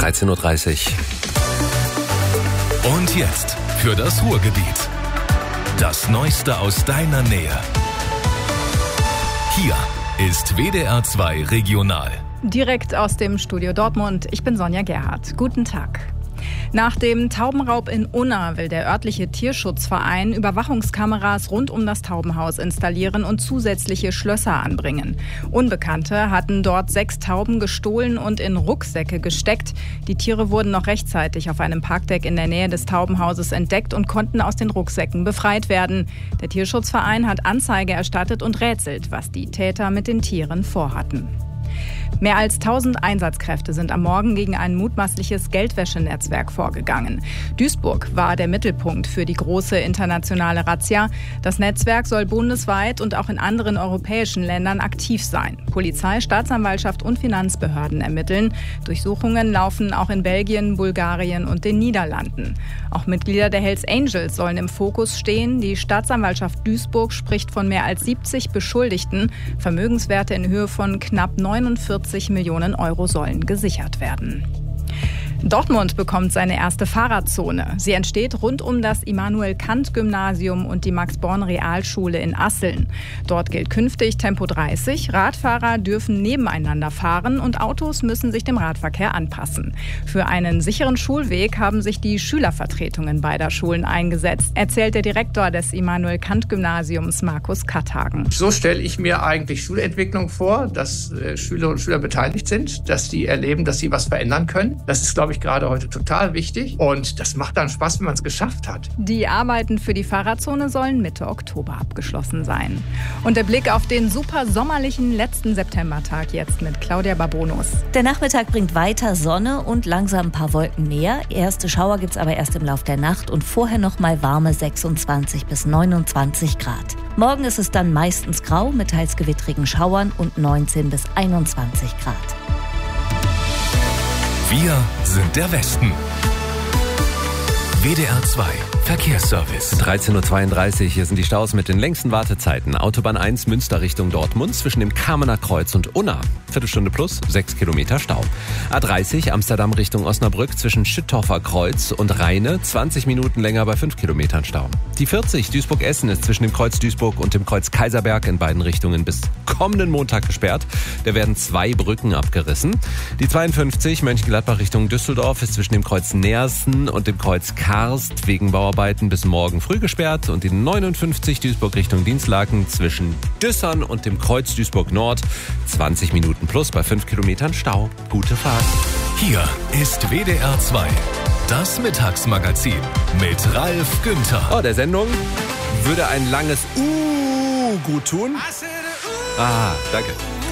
13.30 Uhr. Und jetzt für das Ruhrgebiet. Das Neueste aus deiner Nähe. Hier ist WDR 2 Regional. Direkt aus dem Studio Dortmund. Ich bin Sonja Gerhardt. Guten Tag. Nach dem Taubenraub in Unna will der örtliche Tierschutzverein Überwachungskameras rund um das Taubenhaus installieren und zusätzliche Schlösser anbringen. Unbekannte hatten dort 6 Tauben gestohlen und in Rucksäcke gesteckt. Die Tiere wurden noch rechtzeitig auf einem Parkdeck in der Nähe des Taubenhauses entdeckt und konnten aus den Rucksäcken befreit werden. Der Tierschutzverein hat Anzeige erstattet und rätselt, was die Täter mit den Tieren vorhatten. Mehr als 1000 Einsatzkräfte sind am Morgen gegen ein mutmaßliches Geldwäschenetzwerk vorgegangen. Duisburg war der Mittelpunkt für die große internationale Razzia. Das Netzwerk soll bundesweit und auch in anderen europäischen Ländern aktiv sein. Polizei, Staatsanwaltschaft und Finanzbehörden ermitteln. Durchsuchungen laufen auch in Belgien, Bulgarien und den Niederlanden. Auch Mitglieder der Hells Angels sollen im Fokus stehen. Die Staatsanwaltschaft Duisburg spricht von mehr als 70 Beschuldigten. Vermögenswerte in Höhe von knapp 49 Millionen Euro sollen gesichert werden. Dortmund bekommt seine erste Fahrradzone. Sie entsteht rund um das Immanuel-Kant-Gymnasium und die Max-Born-Realschule in Asseln. Dort gilt künftig Tempo 30. Radfahrer dürfen nebeneinander fahren und Autos müssen sich dem Radverkehr anpassen. Für einen sicheren Schulweg haben sich die Schülervertretungen beider Schulen eingesetzt, erzählt der Direktor des Immanuel-Kant-Gymnasiums Markus Katthagen. So stelle ich mir eigentlich Schulentwicklung vor, dass Schülerinnen und Schüler beteiligt sind, dass die erleben, dass sie was verändern können. Das ist, glaube ich, gerade heute total wichtig und das macht dann Spaß, wenn man es geschafft hat. Die Arbeiten für die Fahrradzone sollen Mitte Oktober abgeschlossen sein. Und der Blick auf den super sommerlichen letzten Septembertag jetzt mit Claudia Babonus. Der Nachmittag bringt weiter Sonne und langsam ein paar Wolken näher. Erste Schauer gibt es aber erst im Laufe der Nacht und vorher noch mal warme 26 bis 29 Grad. Morgen ist es dann meistens grau mit teils gewittrigen Schauern und 19 bis 21 Grad. Wir sind der Westen. WDR 2 Verkehrsservice. 13.32 Uhr, hier sind die Staus mit den längsten Wartezeiten. Autobahn 1 Münster Richtung Dortmund zwischen dem Kamener Kreuz und Unna. Viertelstunde plus, 6 Kilometer Stau. A30 Amsterdam Richtung Osnabrück zwischen Schüttorfer Kreuz und Rheine. 20 Minuten länger bei 5 Kilometern Stau. Die 40 Duisburg-Essen ist zwischen dem Kreuz Duisburg und dem Kreuz Kaiserberg in beiden Richtungen bis kommenden Montag gesperrt. Da werden 2 Brücken abgerissen. Die 52 Mönchengladbach Richtung Düsseldorf ist zwischen dem Kreuz Neersen und dem Kreuz Karst wegen Bauarbeiten bis morgen früh gesperrt. Und die 59 Duisburg Richtung Dinslaken zwischen Düssern und dem Kreuz Duisburg Nord 20 Minuten plus bei 5 Kilometern Stau. Gute Fahrt. Hier ist WDR 2, das Mittagsmagazin mit Ralf Günther. Oh, der Sendung würde ein langes gut tun. Ah, danke.